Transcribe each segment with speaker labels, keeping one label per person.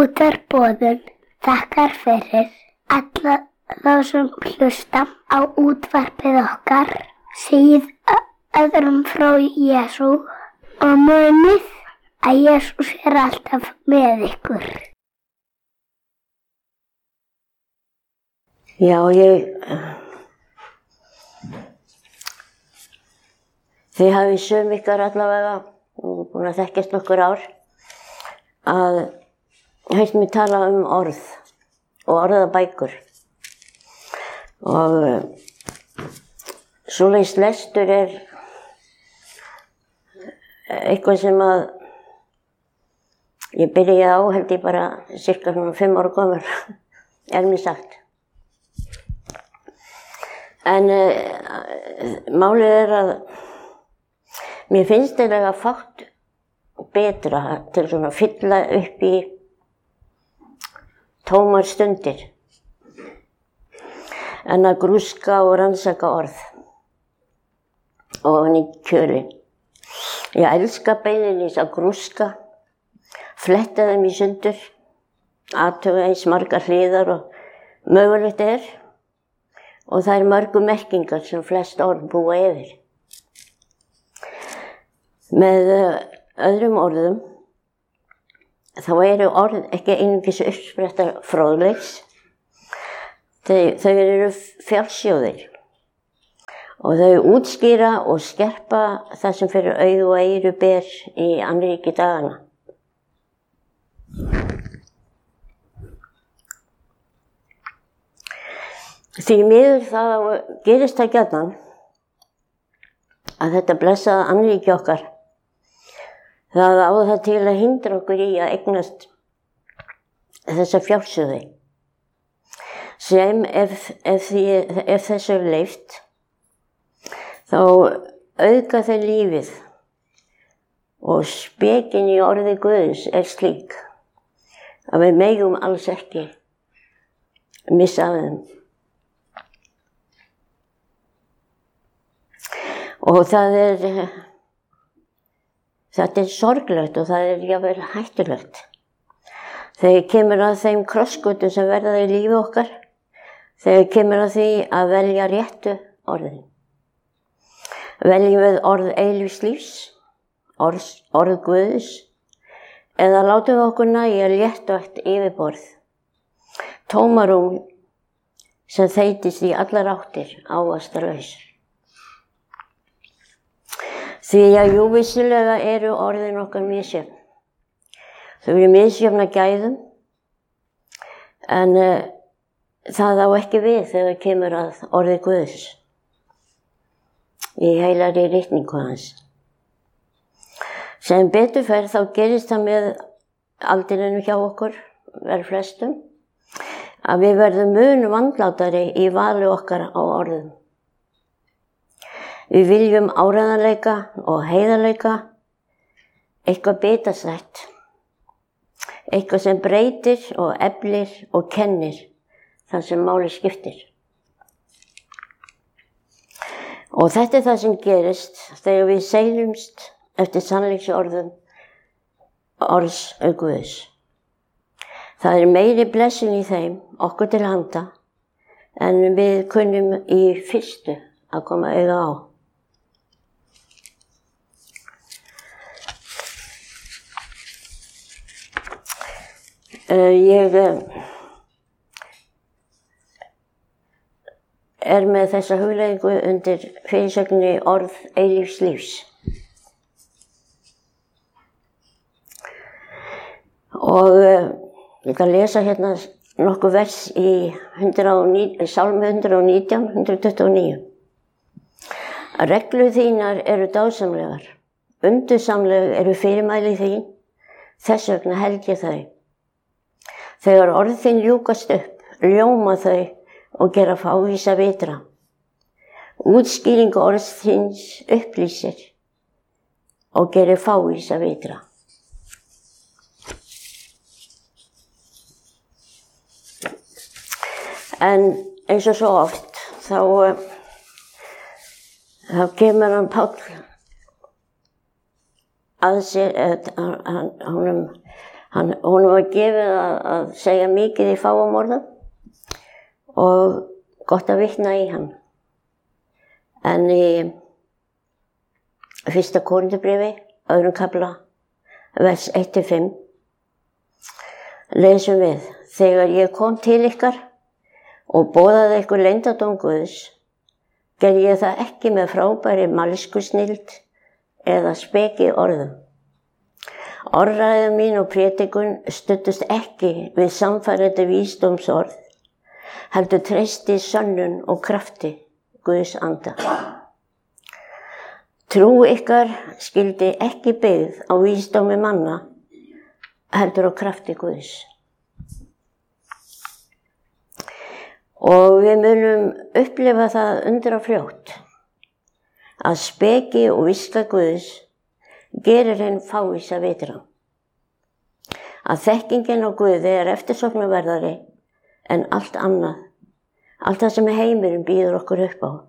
Speaker 1: Útvarpsboðun þakkar fyrir alla þá sem hlusta á útvarpið okkar, segið öðrum frá Jesú og munið að Jesús alltaf með ykkur.
Speaker 2: Já, þið hafið sum ykkar allavega, búin að þekkjast nokkur ár, að heyrt mig tala orð og orðabækur. Og svoleiðis lestur eitthvað sem að ég byrjaði á, held ég bara cirka 5 ára gömul, mér sagt. En málið að mér finnst eiginlega fátt betra til að fylla upp í tómar stundir en að grúska og rannsaka orð ofan í kjölinn. Ég elska beinlínis að grúska, fletta þeim í sundur, athuga eins margar hliðar og mögulegt og það mörgu merkingar sem flest orð búa yfir. Með öðrum orðum, þá eru orð ekki einungis uppsprettar fróðleiks, þau eru fjársjóðir og þau útskýra og skerpa það sem fyrir augu og eyru ber í annríki dagana. Því miður það gerist það gjarnan að þetta blessaða annríki okkar, það á það til að hindra okkur í að eignast þessa fjársjóði sem ef þessu leyft þá auka þeir lífið og spekin í orði Guðs slík að við megum alls ekki missa af þeim. Og þetta sorglegt og það jafnvel hættulegt. Þegar kemur að þeim krossgötum sem verða í lífi okkar, þegar kemur að því að velja réttu orðin. Veljum við orð eilífs lífs, orð Guðs, eða látum við okkur nægja léttvægt yfirborð, tómarúm sem þeytist í allar áttir ávaxtalaus. Því að jú, vissulega eru orðin okkar misjöfn. Þau eru misjöfn að gæðum, en það á ekki við þegar kemur að orði Guðs í heilagri ritningu hans. Sem betur fer þá gerist það með aldrinum hjá okkur, flestum, að við verðum mun vandlátari í vali okkar á orðum. Við viljum áreiðanleika og heiðarleika, eitthvað bitastætt, eitthvað sem breytir og eflir og kennir það sem máli skiptir. Og þetta það sem gerist þegar við seilumst eftir sannleiksorðum orðs Guðs. Það meiri blessun í þeim, okkur til handa, en við kunnum í fyrstu að koma auga á. Ég með þessa hugleiðingu undir fyrirsögninni orð eilífs lífs. Og ég kann lesa hérna nokkuð vers í Sálmi 119, 129. Reglur þínar eru dásamlegar, undursamleg eru fyrirmæli þín, þess vegna held ég þau. Þegar orð þín ljúkast upp, ljóma þau og gera fávísa vitra. Útskýring orðs þíns upplýsir og gerir fávísa vitra. En eins og svo oft, þá kemur hann Páll að sér, Honum var gefið að segja mikið í fáum orðum og gott að vitna í hann. En í fyrsta Korinthubréfi, 2. kafla, vers 1-5, lesum við: Þegar ég kom til ykkar og boðaði ykkur leyndardóm Guðs, gerði ég það ekki með frábæri mælskusnilld eða speki orðum. Orðræða mín og prédikun studdust ekki við sannfærandi vísdómsorð, heldur treysti sönnun og krafti Guðs anda. Trú ykkar skyldi ekki byggð á vísdómi manna, heldur á krafti Guðs. Og við munum upplifa það undir og fljótt að speki og vísla Guðs gerir hinn fávísa vitra. Að þekkingin á Guði eftirsóknarverðari en allt annað, allt það sem heimurinn býður okkur upp á.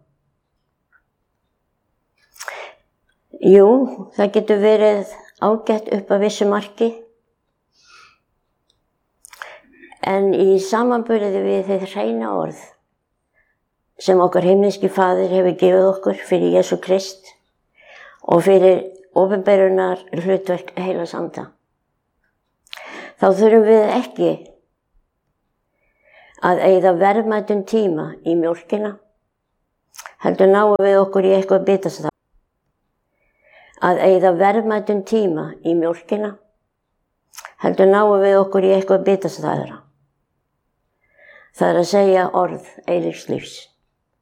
Speaker 2: Jú, það getur verið ágætt upp að vissu marki, en í samanburði við þið hreina orð sem okkar himneski Faðir hefur gefið okkur fyrir Jesú Krist og fyrir opinberunar hlutverk heilags anda, þá þurfum við ekki að eyða verðmætum tíma í mjólkina, heldur náum við okkur í eitthvað bitastæðara. Að eyða verðmætum tíma í mjólkina, heldur náum við okkur í eitthvað bitastæðara. Það að segja orð eilífs lífs.